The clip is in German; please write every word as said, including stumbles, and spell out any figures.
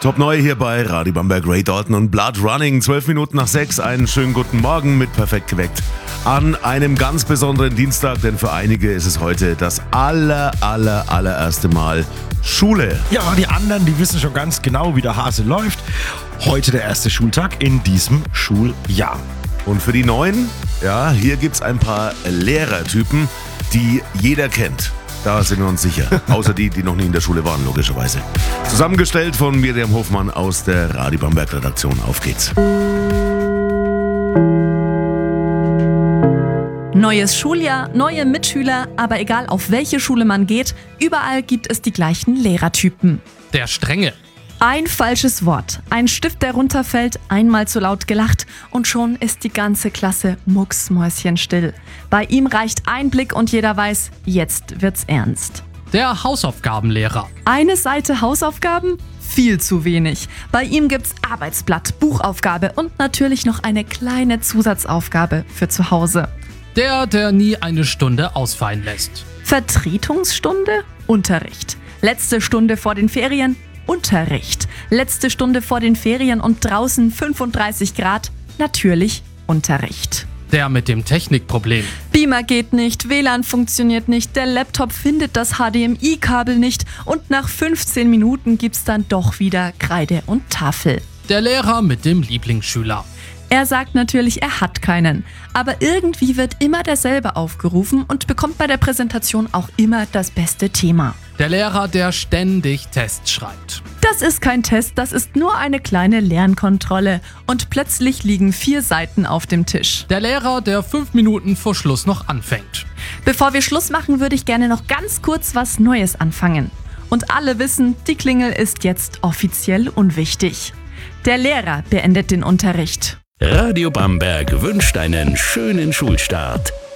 Top neu hier bei Radio Bamberg, Ray Dalton und Blood Running. Zwölf Minuten nach sechs, einen schönen guten Morgen mit Perfekt geweckt. An einem ganz besonderen Dienstag, denn für einige ist es heute das aller, aller, allererste Mal Schule. Ja, die anderen, die wissen schon ganz genau, wie der Hase läuft. Heute der erste Schultag in diesem Schuljahr. Und für die Neuen, ja, hier gibt's ein paar Lehrertypen, die jeder kennt. Da sind wir uns sicher. Außer die, die noch nie in der Schule waren, logischerweise. Zusammengestellt von Miriam Hofmann aus der Radio Bamberg Redaktion. Auf geht's. Neues Schuljahr, neue Mitschüler, aber egal auf welche Schule man geht, überall gibt es die gleichen Lehrertypen. Der Strenge. Ein falsches Wort, ein Stift, der runterfällt, einmal zu laut gelacht und schon ist die ganze Klasse mucksmäuschenstill. Bei ihm reicht ein Blick und jeder weiß, jetzt wird's ernst. Der Hausaufgabenlehrer. Eine Seite Hausaufgaben? Viel zu wenig. Bei ihm gibt's Arbeitsblatt, Buchaufgabe und natürlich noch eine kleine Zusatzaufgabe für zu Hause. Der, der nie eine Stunde ausfallen lässt. Vertretungsstunde? Unterricht. Letzte Stunde vor den Ferien? Unterricht. Letzte Stunde vor den Ferien und draußen fünfunddreißig Grad? Natürlich Unterricht. Der mit dem Technikproblem. Beamer geht nicht, W L A N funktioniert nicht, der Laptop findet das H D M I-Kabel nicht und nach fünfzehn Minuten gibt's dann doch wieder Kreide und Tafel. Der Lehrer mit dem Lieblingsschüler. Er sagt natürlich, er hat keinen. Aber irgendwie wird immer derselbe aufgerufen und bekommt bei der Präsentation auch immer das beste Thema. Der Lehrer, der ständig Tests schreibt. Das ist kein Test, das ist nur eine kleine Lernkontrolle. Und plötzlich liegen vier Seiten auf dem Tisch. Der Lehrer, der fünf Minuten vor Schluss noch anfängt. Bevor wir Schluss machen, würde ich gerne noch ganz kurz was Neues anfangen. Und alle wissen, die Klingel ist jetzt offiziell unwichtig. Der Lehrer beendet den Unterricht. Radio Bamberg wünscht einen schönen Schulstart.